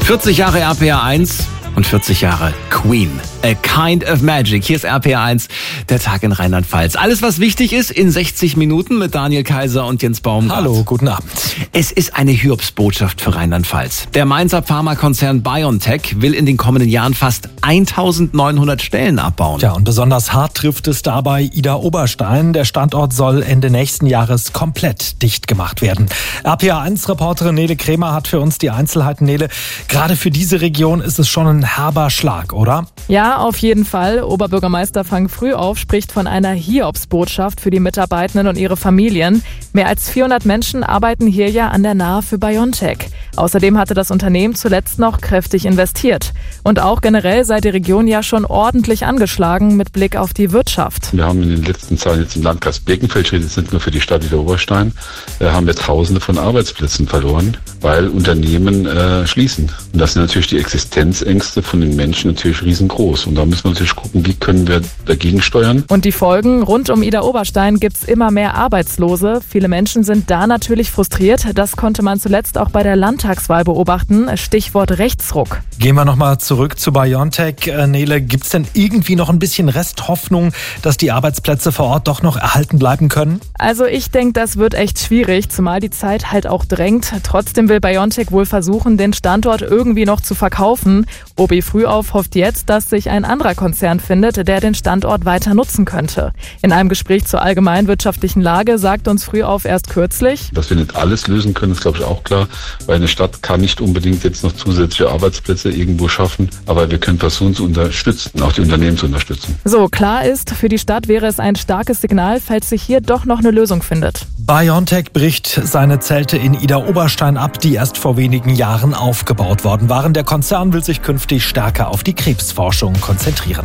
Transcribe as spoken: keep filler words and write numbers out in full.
vierzig Jahre R P R eins und vierzig Jahre Queen. A Kind of Magic. Hier ist R P R eins, der Tag in Rheinland-Pfalz. Alles, was wichtig ist, in sechzig Minuten mit Daniel Kaiser und Jens Baumgart. Hallo, guten Abend. Es ist eine Hiobsbotschaft für Rheinland-Pfalz. Der Mainzer Pharmakonzern BioNTech will in den kommenden Jahren fast eintausendneunhundert Stellen abbauen. Ja, und besonders hart trifft es dabei Ida Oberstein. Der Standort soll Ende nächsten Jahres komplett dicht gemacht werden. R P R eins-Reporterin Nele Krämer hat für uns die Einzelheiten. Nele, gerade für diese Region ist es schon ein herber Schlag, oder? Ja, auf jeden Fall. Oberbürgermeister Frank Frühauf spricht von einer Hiobsbotschaft für die Mitarbeitenden und ihre Familien. Mehr als vierhundert Menschen arbeiten hier ja an der Nahe für BioNTech. Außerdem hatte das Unternehmen zuletzt noch kräftig investiert. Und auch generell sei die Region ja schon ordentlich angeschlagen mit Blick auf die Wirtschaft. Wir haben in den letzten Jahren jetzt im Landkreis Birkenfeld, steht jetzt nicht nur für die Stadt Ida Oberstein, äh, haben wir Tausende von Arbeitsplätzen verloren, weil Unternehmen äh, schließen. Und das sind natürlich die Existenzängste von den Menschen natürlich riesengroß. Und da müssen wir natürlich gucken, wie können wir dagegen steuern. Und die Folgen: Rund um Ida Oberstein gibt's immer mehr Arbeitslose. Viele Menschen sind da natürlich frustriert. Das konnte man zuletzt auch bei der Landtagswahl beobachten. Stichwort Rechtsruck. Gehen wir nochmal zurück zu BioNTech. Äh, Nele, gibt's denn irgendwie noch ein bisschen Resthoffnung, dass die Arbeitsplätze vor Ort doch noch erhalten bleiben können? Also ich denke, das wird echt schwierig, zumal die Zeit halt auch drängt. Trotzdem will BioNTech wohl versuchen, den Standort irgendwie noch zu verkaufen. Obi Frühauf hofft jetzt, dass sich ein anderer Konzern findet, der den Standort weiter nutzen könnte. In einem Gespräch zur allgemeinen wirtschaftlichen Lage sagt uns Frühauf erst kürzlich: Dass wir nicht alles lösen können, ist glaube ich auch klar, weil eine Stadt kann nicht unbedingt jetzt noch zusätzliche Arbeitsplätze irgendwo schaffen, aber wir können versuchen zu unterstützen, auch die Unternehmen zu unterstützen. So, klar ist, für die Stadt wäre es ein starkes Signal, falls sich hier doch noch eine Lösung findet. BioNTech bricht seine Zelte in Ida Oberstein ab, die erst vor wenigen Jahren aufgebaut worden waren. Der Konzern will sich künftig stärker auf die Krebsforschung konzentrieren.